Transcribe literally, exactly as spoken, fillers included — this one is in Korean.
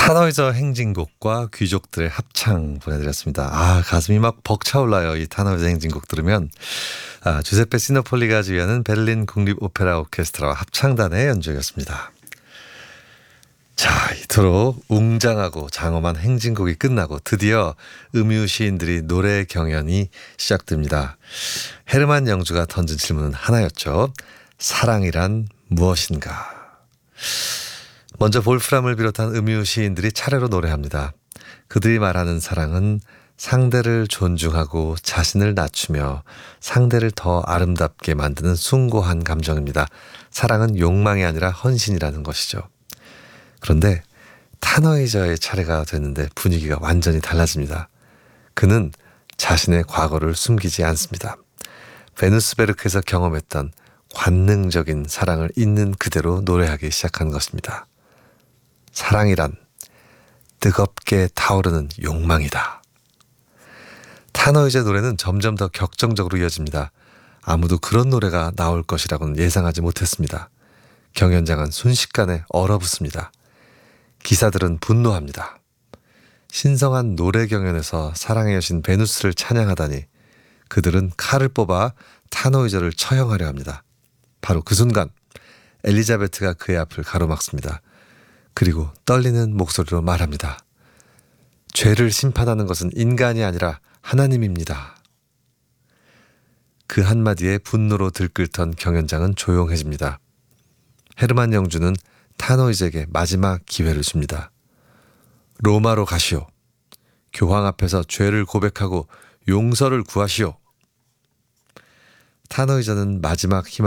타노이저 행진곡과 귀족들의 합창 보내드렸습니다. 아, 가슴이 막 벅차올라요. 이 타노이저 행진곡 들으면. 아, 주세페 시노폴리가 지휘하는 베를린 국립 오페라 오케스트라와 합창단의 연주였습니다. 자, 이토록 웅장하고 장엄한 행진곡이 끝나고 드디어 음유 시인들이 노래 경연이 시작됩니다. 헤르만 영주가 던진 질문은 하나였죠. 사랑이란 무엇인가? 먼저 볼프람을 비롯한 음유 시인들이 차례로 노래합니다. 그들이 말하는 사랑은 상대를 존중하고 자신을 낮추며 상대를 더 아름답게 만드는 숭고한 감정입니다. 사랑은 욕망이 아니라 헌신이라는 것이죠. 그런데 타노이저의 차례가 됐는데 분위기가 완전히 달라집니다. 그는 자신의 과거를 숨기지 않습니다. 베누스베르크에서 경험했던 관능적인 사랑을 있는 그대로 노래하기 시작한 것입니다. 사랑이란 뜨겁게 타오르는 욕망이다. 타노이저의 노래는 점점 더 격정적으로 이어집니다. 아무도 그런 노래가 나올 것이라고는 예상하지 못했습니다. 경연장은 순식간에 얼어붙습니다. 기사들은 분노합니다. 신성한 노래 경연에서 사랑의 여신 베누스를 찬양하다니 그들은 칼을 뽑아 타노이저를 처형하려 합니다. 바로 그 순간 엘리자베트가 그의 앞을 가로막습니다. 그리고 떨리는 목소리로 말합니다. 죄를 심판하는 것은 인간이 아니라 하나님입니다. 그 한마디에 분노로 들끓던 경연장은 조용해집니다. 헤르만 영주는 타노이저에게 마지막 기회를 줍니다. 로마로 가시오. 교황 앞에서 죄를 고백하고 용서를 구하시오. 타노이저는 마지막 희망